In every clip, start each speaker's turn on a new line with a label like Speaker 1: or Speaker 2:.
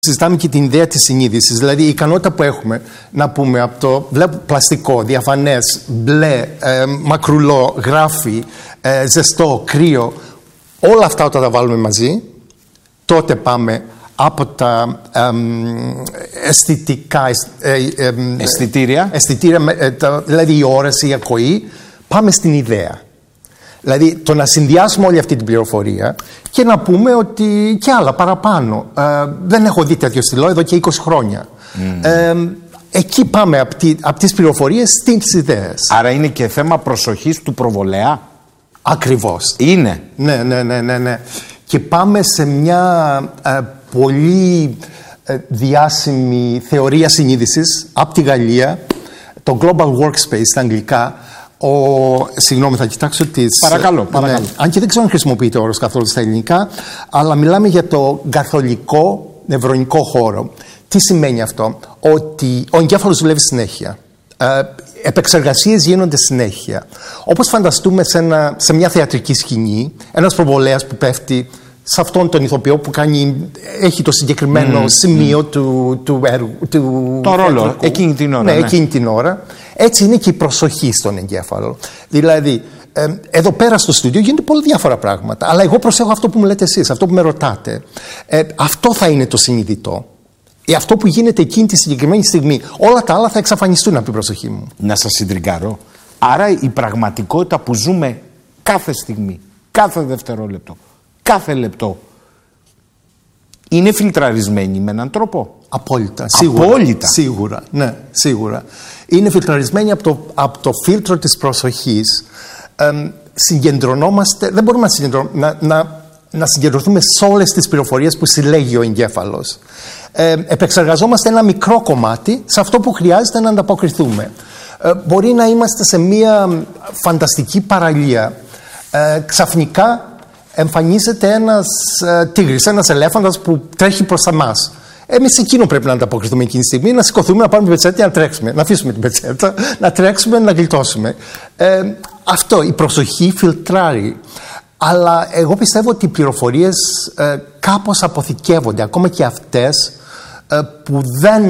Speaker 1: Συζητάμε και την ιδέα της συνείδησης, δηλαδή η ικανότητα που έχουμε να πούμε από το βλέπω πλαστικό, διαφανές, μπλε, μακρουλό, γράφει, ζεστό, κρύο, όλα αυτά όταν τα βάλουμε μαζί, τότε πάμε από τα αισθητικά αισθητήρια, δηλαδή η όραση, η ακοή, πάμε στην ιδέα. Δηλαδή το να συνδυάσουμε όλη αυτή την πληροφορία και να πούμε ότι και άλλα παραπάνω. Δεν έχω δει τέτοιο στυλό εδώ και 20 χρόνια. Εκεί πάμε από τις πληροφορίες στις ιδέες.
Speaker 2: Άρα είναι και θέμα προσοχής του προβολέα.
Speaker 1: Ακριβώς.
Speaker 2: Είναι.
Speaker 1: Ναι. Και πάμε σε μια πολύ διάσημη θεωρία συνείδησης από τη Γαλλία, το Global Workspace στα αγγλικά. Συγγνώμη, θα κοιτάξω τις...
Speaker 2: Παρακαλώ.
Speaker 1: Ναι, αν και δεν ξέρω αν χρησιμοποιείται ο όρος καθόλου στα ελληνικά, αλλά μιλάμε για το καθολικό νευρονικό χώρο. Τι σημαίνει αυτό? Ότι ο εγκέφαλος δουλεύει συνέχεια. Επεξεργασίες γίνονται συνέχεια. Όπως φανταστούμε σε μια θεατρική σκηνή, ένας προβολέας που πέφτει σε αυτόν τον ηθοποιό που έχει το συγκεκριμένο σημείο του έργου.
Speaker 2: Το ρόλο, εκείνη την ώρα.
Speaker 1: Ναι, εκείνη την ώρα. Έτσι είναι και η προσοχή στον εγκέφαλο. Δηλαδή, εδώ πέρα στο στούντιο γίνονται πολύ διάφορα πράγματα. Αλλά εγώ προσέχω αυτό που μου λέτε εσείς, αυτό που με ρωτάτε. Αυτό θα είναι το συνειδητό. Αυτό που γίνεται εκείνη τη συγκεκριμένη στιγμή. Όλα τα άλλα θα εξαφανιστούν από την προσοχή μου.
Speaker 2: Να σας συντριγκάρω. Άρα η πραγματικότητα που ζούμε κάθε στιγμή, κάθε δευτερόλεπτο, κάθε λεπτό, είναι φιλτραρισμένη με έναν τρόπο.
Speaker 1: Απόλυτα. Σίγουρα. Ναι, σίγουρα. Είναι φιλτραρισμένη από το φίλτρο της προσοχής. Συγκεντρωνόμαστε, δεν μπορούμε να συγκεντρωθούμε σε όλες τις πληροφορίες που συλλέγει ο εγκέφαλος. Επεξεργαζόμαστε ένα μικρό κομμάτι σε αυτό που χρειάζεται να ανταποκριθούμε. Μπορεί να είμαστε σε μια φανταστική παραλία. Ξαφνικά εμφανίζεται ένας τίγρης, ένας ελέφαντας που τρέχει προς εμάς. Εμείς εκείνο πρέπει να ανταποκριθούμε εκείνη τη στιγμή, να σηκωθούμε, να πάρουμε την πετσέτα και να τρέξουμε. Να αφήσουμε την πετσέτα, να τρέξουμε, να γλιτώσουμε. Αυτό, η προσοχή φιλτράρει. Αλλά εγώ πιστεύω ότι οι πληροφορίες κάπως αποθηκεύονται, ακόμα και αυτές που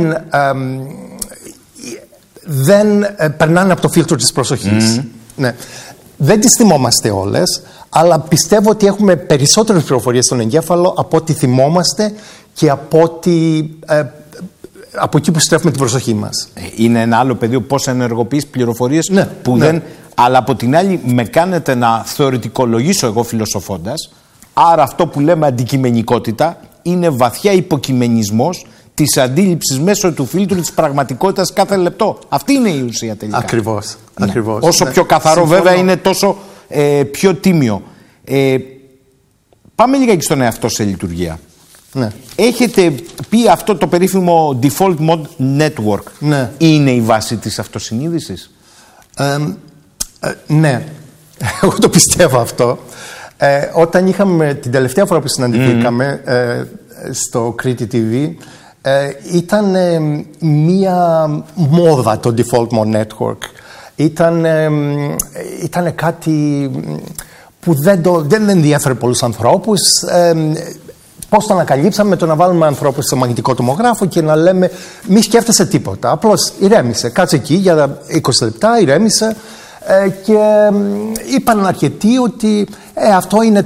Speaker 1: δεν περνάνε από το φίλτρο της προσοχής. Ναι. Δεν τις θυμόμαστε όλες, αλλά πιστεύω ότι έχουμε περισσότερες πληροφορίες στον εγκέφαλο από ό,τι θυμόμαστε και από εκεί που στρέφουμε την προσοχή μας.
Speaker 2: Είναι ένα άλλο πεδίο πώς ενεργοποιείς πληροφορίες που δεν... Αλλά από την άλλη με κάνετε να θεωρητικολογήσω εγώ φιλοσοφώντας. Άρα αυτό που λέμε αντικειμενικότητα είναι βαθιά υποκειμενισμός της αντίληψης μέσω του φίλτρου της πραγματικότητας κάθε λεπτό. Αυτή είναι η ουσία τελικά.
Speaker 1: Ακριβώς.
Speaker 2: Όσο πιο καθαρό βέβαια είναι τόσο πιο τίμιο. Πάμε λίγα και στον εαυτό σε λειτουργία.
Speaker 1: Ναι.
Speaker 2: Έχετε πει αυτό το περίφημο default mode network.
Speaker 1: Ναι.
Speaker 2: Είναι η βάση της αυτοσυνείδησης?
Speaker 1: Ναι, εγώ το πιστεύω αυτό. Όταν είχαμε την τελευταία φορά που συναντηθήκαμε στο Κρήτη TV, ήταν μία μόδα το default mode network. Ήταν κάτι που δεν ενδιαφέρει πολλούς ανθρώπους. Πώς το ανακαλύψαμε? Με το να βάλουμε ανθρώπους στο μαγνητικό τομογράφο και να λέμε μη σκέφτεσαι τίποτα, απλώς ηρέμησε, κάτσε εκεί για 20 λεπτά, ηρέμησε. Και είπαν αρκετοί ότι αυτό είναι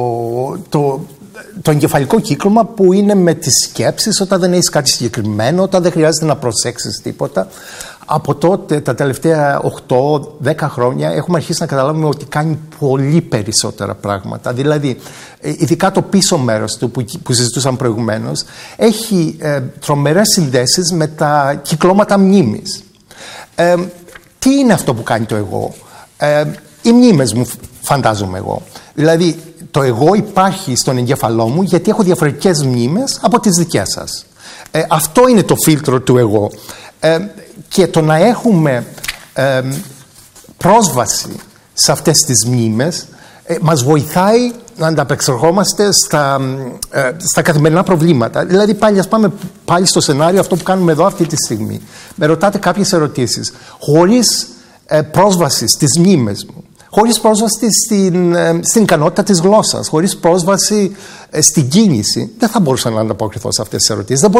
Speaker 1: το εγκεφαλικό κύκλωμα που είναι με τις σκέψεις όταν δεν έχεις κάτι συγκεκριμένο, όταν δεν χρειάζεται να προσέξεις τίποτα. Από τότε, τα τελευταία 8-10 χρόνια, έχουμε αρχίσει να καταλάβουμε ότι κάνει πολύ περισσότερα πράγματα. Δηλαδή, ειδικά το πίσω μέρος του που συζητούσαμε προηγουμένως, έχει τρομερές συνδέσεις με τα κυκλώματα μνήμης. Τι είναι αυτό που κάνει το εγώ? Οι μνήμες μου, φαντάζομαι εγώ. Δηλαδή, το εγώ υπάρχει στον εγκέφαλό μου γιατί έχω διαφορετικές μνήμες από τις δικές σας. Αυτό είναι το φίλτρο του εγώ. Και το να έχουμε πρόσβαση σε αυτές τις μνήμες μας βοηθάει να ανταπεξερχόμαστε στα καθημερινά προβλήματα. Δηλαδή ας πάμε πάλι στο σενάριο αυτό που κάνουμε εδώ αυτή τη στιγμή. Με ρωτάτε κάποιες ερωτήσεις. Χωρίς πρόσβαση στις μνήμες μου, χωρίς πρόσβαση στην ικανότητα της γλώσσας, χωρίς πρόσβαση στην κίνηση, δεν θα μπορούσα να ανταποκριθώ σε αυτές τις ερωτήσεις.